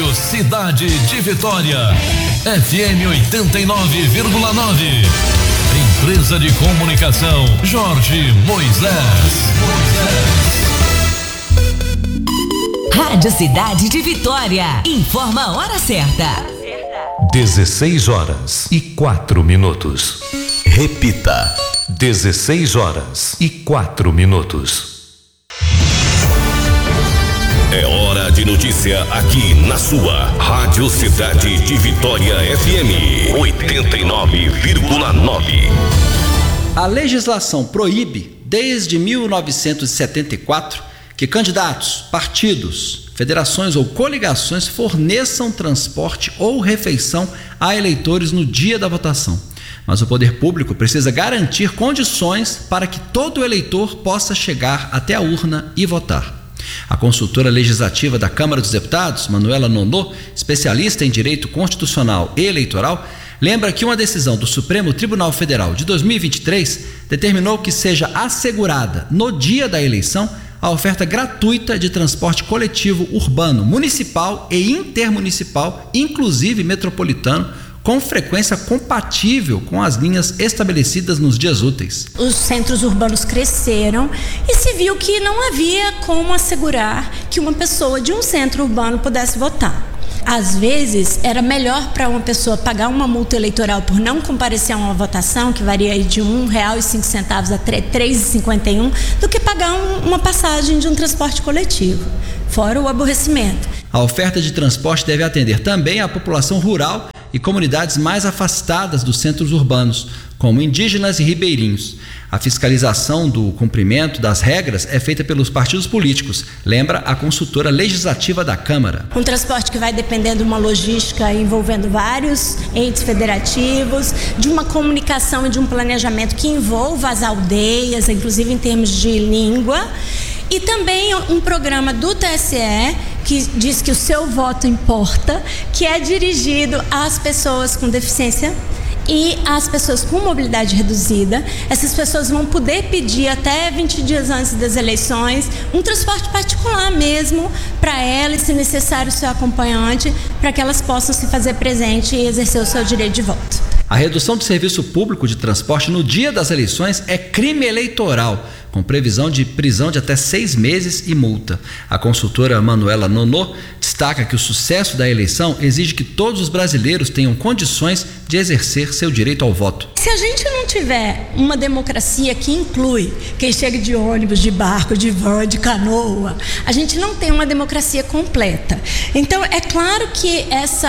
Rádio Cidade de Vitória, FM 89,9. Empresa de Comunicação Jorge Moisés. Rádio Cidade de Vitória. Informa a hora certa. 16h04. Repita. 16h04. É hora de notícia aqui na sua Rádio Cidade de Vitória FM 89,9. A legislação proíbe, desde 1974, que candidatos, partidos, federações ou coligações forneçam transporte ou refeição a eleitores no dia da votação. Mas o poder público precisa garantir condições para que todo eleitor possa chegar até a urna e votar. A consultora legislativa da Câmara dos Deputados, Manuela Nonô, especialista em direito constitucional e eleitoral, lembra que uma decisão do Supremo Tribunal Federal de 2023 determinou que seja assegurada, no dia da eleição, a oferta gratuita de transporte coletivo urbano, municipal e intermunicipal, inclusive metropolitano, com frequência compatível com as linhas estabelecidas nos dias úteis. Os centros urbanos cresceram e se viu que não havia como assegurar que uma pessoa de um centro urbano pudesse votar. Às vezes, era melhor para uma pessoa pagar uma multa eleitoral por não comparecer a uma votação, que varia de R$1,05 a R$3,51, do que pagar uma passagem de um transporte coletivo, fora o aborrecimento. A oferta de transporte deve atender também à população rural e comunidades mais afastadas dos centros urbanos, como indígenas e ribeirinhos. A fiscalização do cumprimento das regras é feita pelos partidos políticos, lembra a consultora legislativa da Câmara. Um transporte que vai depender de uma logística envolvendo vários entes federativos, de uma comunicação e de um planejamento que envolva as aldeias, inclusive em termos de língua, e também um programa do TSE que diz que o seu voto importa, que é dirigido às pessoas com deficiência e às pessoas com mobilidade reduzida. Essas pessoas vão poder pedir até 20 dias antes das eleições um transporte particular mesmo para elas, se necessário o seu acompanhante, para que elas possam se fazer presente e exercer o seu direito de voto. A redução do serviço público de transporte no dia das eleições é crime eleitoral, com previsão de prisão de até 6 meses e multa. A consultora Manuela Nonô destaca que o sucesso da eleição exige que todos os brasileiros tenham condições de exercer seu direito ao voto. Se a gente não tiver uma democracia que inclui quem chega de ônibus, de barco, de van, de canoa, a gente não tem uma democracia completa. Então, é claro que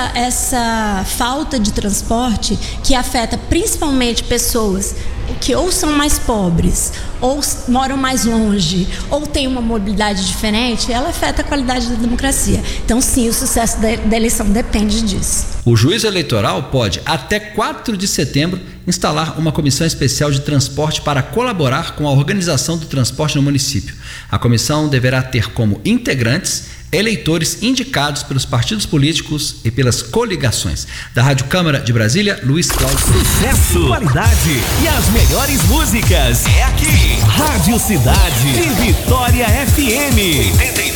essa falta de transporte, que afeta principalmente pessoas que ou são mais pobres, ou moram mais longe, ou têm uma mobilidade diferente, ela afeta a qualidade da democracia. Então, sim, o sucesso da eleição depende disso. O juízo eleitoral pode, até 4 de setembro, instalar uma comissão especial de transporte para colaborar com a organização do transporte no município. A comissão deverá ter como integrantes eleitores indicados pelos partidos políticos e pelas coligações. Da Rádio Câmara de Brasília, Luiz Cláudio. Sucesso, qualidade e as melhores músicas é aqui. Rádio Cidade de Vitória FM.